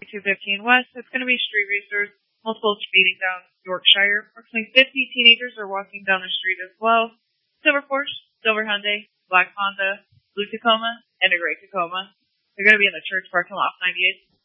215 West. It's going to be street racers, multiple speeding down Yorkshire. Approximately 50 teenagers are walking down the street as well. Silver Porsche, silver Hyundai, black Honda, blue Tacoma, and a gray Tacoma. They're going to be in the church parking lot off 98.